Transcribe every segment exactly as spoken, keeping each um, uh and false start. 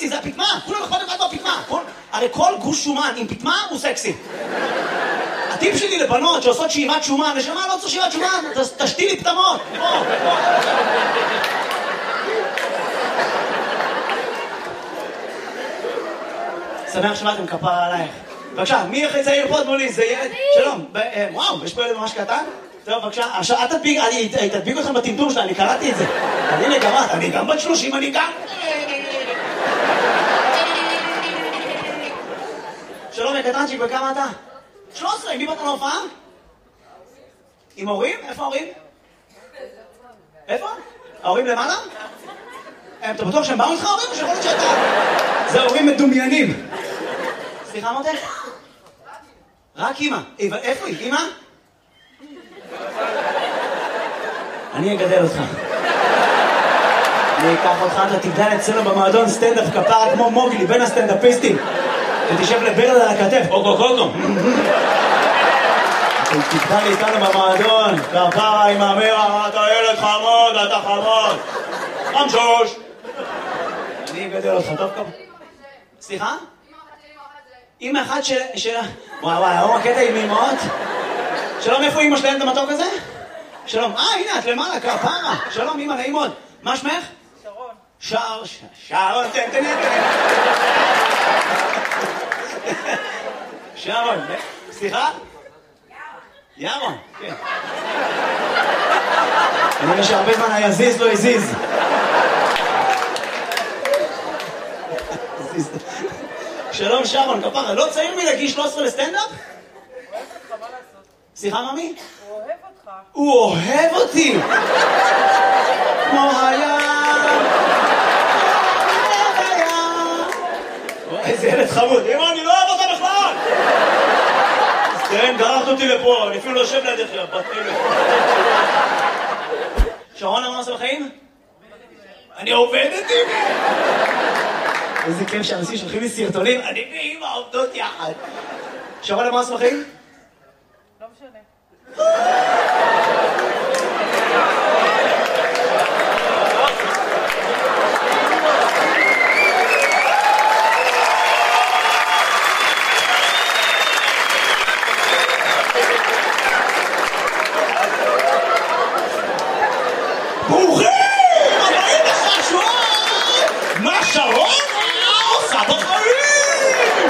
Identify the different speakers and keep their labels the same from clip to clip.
Speaker 1: סקסי, זה הפתמה, כולם אכפת לבד בפתמה. הרי כל גוש שומן עם פתמה הוא סקסי. הטיפ שלי לבנות שעושות שאיבת שומן, נשמה לא צריך שאיבת שומן, תשתי לי פתמות. שמח שבאתם, כפרה עלייך. בבקשה, מי הכי צעיר פה תנו לי? זה ילד? שלום. וואו, יש פה ילד ממש קטן? טוב, בבקשה. עכשיו, אל תדביק, אני תדביק אתכם בטמטום שלה, אני קראתי את זה. אני גם את, אני גם בת שלושים, אני גם... שלום, יקטנצ'יק, וכמה אתה? שלוש עשרה, מי באת להופעה? עם הורים? איפה ההורים? איפה? ההורים למעלה? אתה בטוח שהם באו איתך ההורים או שיכול להיות שאתה? זה הורים מדומיינים. סליחה מותק? רק אמא. איפה היא? אמא? אני אגדל אותך. אני אקח אותך, אתה תגדל אצלנו במועדון סטנדאפ כפרה כמו מוגלי בין הסטנדאפיסטים. ותשב לברד על הכתף, אוקו קוקו. תגדל איתנו במועדון, כפרה עם אמרה, אתה ילד חמוד, אתה חמוד. חמשוש. אני אגדל אותך, טוב כפרה. סליחה? אמא אחת של... וואי וואי, הוא הקטע עם אמאות? שלום, איפה אמא שלהם את המתוק הזה? שלום, אה, הנה, את למעלה, כפרה. שלום, אמא, נעים מאוד. מה שמך?
Speaker 2: שרון.
Speaker 1: שר, שרון, תן, תן, תן. שרון, סליחה? ירון. ירון, כן. אני רואה שהרבה זמן היזיז לא הזיז. שלום שרון, כפרה, לא צעיר מלהגיע שלוש עשרה לסטנדאפ?
Speaker 2: הוא אוהב אותך, מה לעשות?
Speaker 1: סליחה, ממי?
Speaker 2: הוא אוהב אותך.
Speaker 1: הוא אוהב אותי! כמו הים! איזה ילד חמוד. אמא, אני לא אוהב אותה בכלל! אז תראה, גררת אותי לפה, אני אפילו לא יושב לידך, בת אלף. שרון, מה עושה בחיים? אני עובדת עם... איזה כיף שאנשים שולחים לי סרטונים, אני ואמא עובדות יחד. שרון, מה עושה בחיים?
Speaker 2: לא משנה.
Speaker 1: ברוכים! הבאים לחששות! מה שרון עושה בחיים?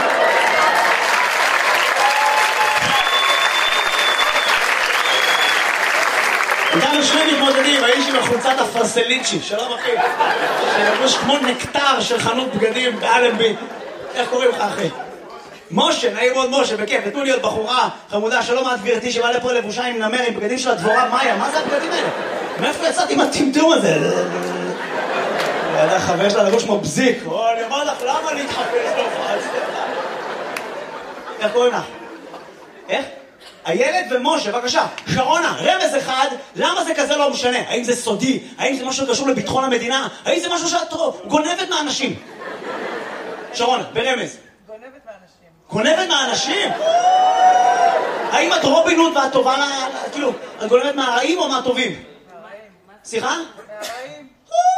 Speaker 1: איתנו שני מתמודדים, האיש עם החולצת הפרסליצ'י, שלום אחי, שלבוש כמו נקטר של חנות בגדים באלנבי. איך קוראים לך אחי? משה, נעים מאוד משה, בכיף, נתנו לי עוד בחורה חמודה, שלום את גברתי שבא לפה לבושה עם נמר, עם בגדים של הדבורה מאיה, מה זה הבגדים האלה? מאיפה יצאתי עם הטמטום הזה? ידע חבר שלה לבוש כמו בזיק, או אני אומר לך, למה להתחפש להופעה? איך קוראים לך? איך? הילד ומשה, בבקשה, שרונה, רמז אחד, למה זה כזה לא משנה? האם זה סודי? האם זה משהו קשור לביטחון המדינה? האם זה משהו שאת גונבת מהאנשים? שרונה, ברמז.
Speaker 2: גונבת מהאנשים.
Speaker 1: גונבת מהאנשים? האם את רובין הוד ואת טובה לה... כאילו, את גונבת מהרעים או מהטובים?
Speaker 2: מהרעים.
Speaker 1: סליחה?
Speaker 2: מהרעים.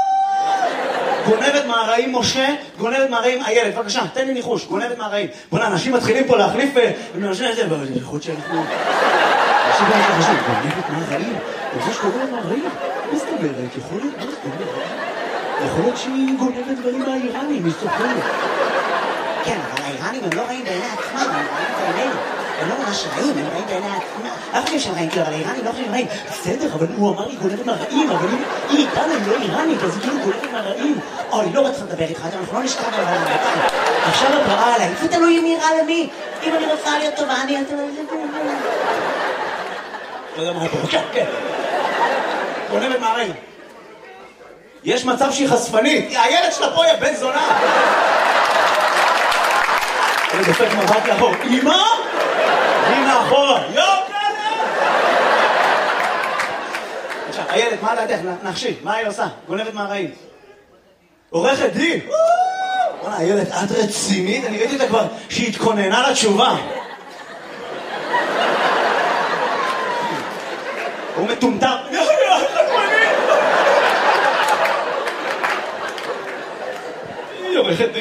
Speaker 1: גונבת מהרעים משה, גונבת מהרעים הילד. בבקשה, תן לי ניחוש, גונבת מהרעים. בוא'נה, אנשים מתחילים פה להחליף ומאנשים את זה, אבל זה יכול שאנחנו... אנשים גם את החשוב, גונבת מהרעים? יש גונבת מהרעים? מה זאת אומרת? יכול להיות, מה זאת אומרת? יכול להיות שהיא גונבת דברים מהאיראנים, היא סוחרת. כן, אבל האיראנים הם לא רעים בעיני עצמם, הם רעים בעינינו. הם לא ממש רעים, הם רעים בעיני עצמם. אף חושב שהם רעים, כאילו, אבל האיראנים לא חושבים רעים. בסדר, אבל הוא אמר לי גונבת מהרעים, אבל אם היא איתנו, היא לא איראנית, אז היא כאילו גונבת מהרעים. אוי, לא רציתי לדבר איתך, אנחנו לא נשכב על העולם. עכשיו את רעה עליי, זה תלוי אם היא רעה למי. אם אני רוצה להיות טובה, אני אתן לזה גונבת. לא יודע מה פה, כן. גונבת מהרעים. יש מצב שהיא חשפנית, הילד שלה פה היא בן זונה. אני דופק מבט לאחור, אמא? הנה אחורה, יוקלת! עכשיו, הילד, מה לדעתך? נחשי, מה היא עושה? גונבת מהרעים. עורכת דין! וואלה, הילד, את רצינית? אני ראיתי אותה כבר שהיא התכוננה לתשובה. הוא מטומטם. היא עורכת דין.